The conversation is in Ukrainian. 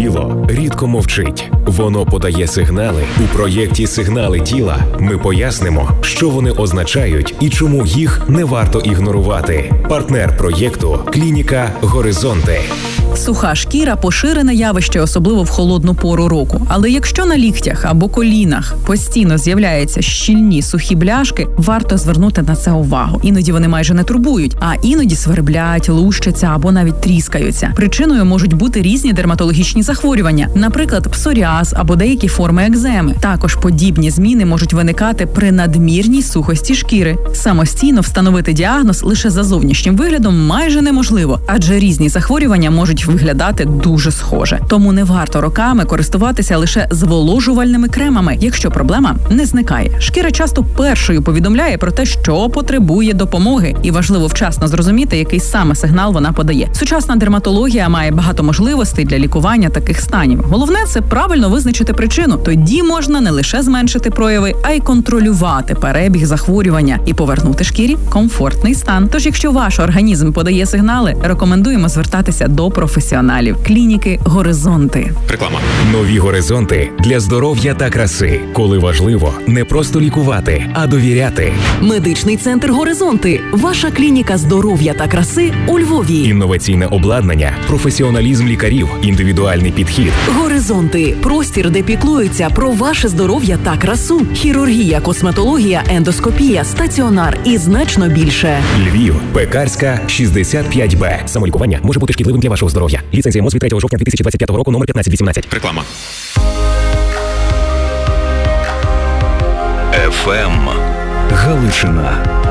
Тіло рідко мовчить. Воно подає сигнали. У проєкті «Сигнали тіла» ми пояснимо, що вони означають і чому їх не варто ігнорувати. Партнер проєкту – клініка «Горизонти». Суха шкіра – поширене явище, особливо в холодну пору року. Але якщо на ліктях або колінах постійно з'являються щільні сухі бляшки, варто звернути на це увагу. Іноді вони майже не турбують, а іноді сверблять, лущаться або навіть тріскаються. Причиною можуть бути різні дерматологічні захворювання, наприклад, псоріаз або деякі форми екземи. Також подібні зміни можуть виникати при надмірній сухості шкіри. Самостійно встановити діагноз лише за зовнішнім виглядом майже неможливо, адже різні захворювання можуть виглядати дуже схоже. Тому не варто роками користуватися лише зволожувальними кремами, якщо проблема не зникає. Шкіра часто першою повідомляє про те, що потребує допомоги, і важливо вчасно зрозуміти, який саме сигнал вона подає. Сучасна дерматологія має багато можливостей для лікування таких станів. Головне – це правильно визначити причину. Тоді можна не лише зменшити прояви, а й контролювати перебіг захворювання і повернути шкірі комфортний стан. Тож, якщо ваш організм подає сигнали, рекомендуємо звертатися до професіоналів клініки «Горизонти». Реклама. Нові горизонти для здоров'я та краси. Коли важливо не просто лікувати, а довіряти. Медичний центр «Горизонти». Ваша клініка здоров'я та краси у Львові. Інноваційне обладнання, професіоналізм лікарів, індивідуальний підхід. «Горизонти» – простір, де піклуються про ваше здоров'я та красу. Хірургія, косметологія, ендоскопія, стаціонар і значно більше. Львів, Пекарська, 65Б. Самолікування може бути шкідливим для вашого здоров'я. Ліцензія МОЗ від 3 жовтня 2025 року, номер 1518. Реклама. ФМ Галичина.